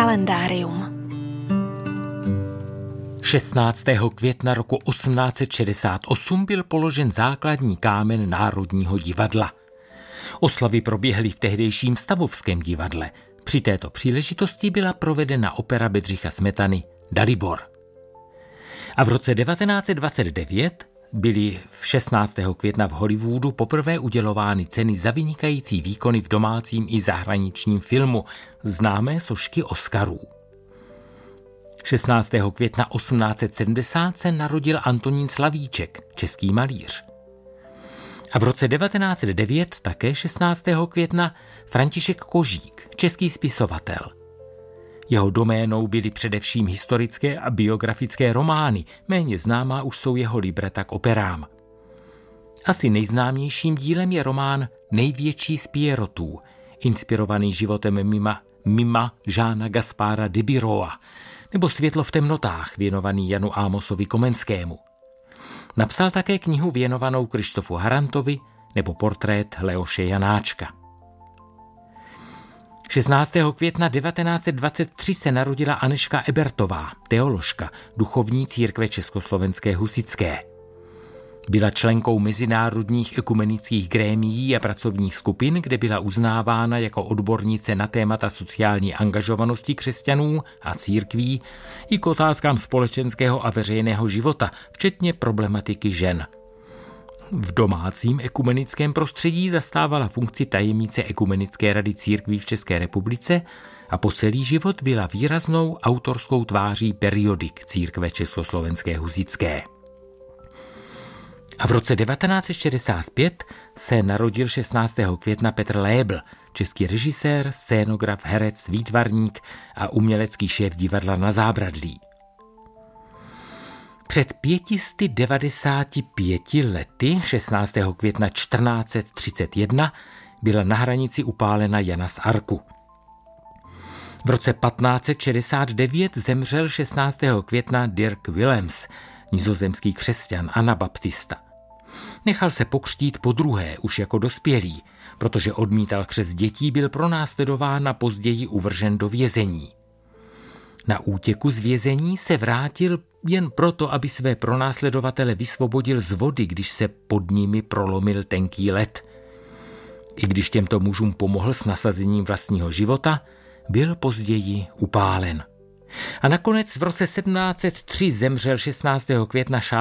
Kalendárium. 16. května roku 1868 byl položen základní kámen Národního divadla. Oslavy proběhly v tehdejším Stavovském divadle. Při této příležitosti byla provedena opera Bedřicha Smetany Dalibor. A v roce 1929 byly v 16. května v Hollywoodu poprvé udělovány ceny za vynikající výkony v domácím i zahraničním filmu, známé sošky Oscarů. 16. května 1870 se narodil Antonín Slavíček, český malíř. A v roce 1909 také 16. května František Kožík, český spisovatel. Jeho doménou byly především historické a biografické romány, méně známá už jsou jeho libreta k operám. Asi nejznámějším dílem je román Největší z Pierrotů, inspirovaný životem mima Žána Gaspára de Biroa, nebo Světlo v temnotách, věnovaný Janu Ámosovi Komenskému. Napsal také knihu věnovanou Krištofu Harantovi nebo portrét Leoše Janáčka. 16. května 1923 se narodila Anežka Ebertová, teoložka, duchovní církve Československé husitské. Byla členkou mezinárodních ekumenických grémií a pracovních skupin, kde byla uznávána jako odbornice na témata sociální angažovanosti křesťanů a církví i k otázkám společenského a veřejného života, včetně problematiky žen. V domácím ekumenickém prostředí zastávala funkci tajemnice Ekumenické rady církví v České republice a po celý život byla výraznou autorskou tváří periodik církve Československé husitské. A v roce 1965 se narodil 16. května Petr Lébl, český režisér, scénograf, herec, výtvarník a umělecký šéf divadla Na Zábradlí. Před 595 lety, 16. května 1431, byla na hranici upálena Jana z Arku. V roce 1569 zemřel 16. května Dirk Willems, nizozemský křesťan anabaptista. Nechal se pokřtít podruhé, už jako dospělý, protože odmítal křest dětí, byl pronásledován a později uvržen do vězení. Na útěku z vězení se vrátil jen proto, aby své pronásledovatele vysvobodil z vody, když se pod nimi prolomil tenký led. I když těmto mužům pomohl s nasazením vlastního života, byl později upálen. A nakonec v roce 1703 zemřel 16. května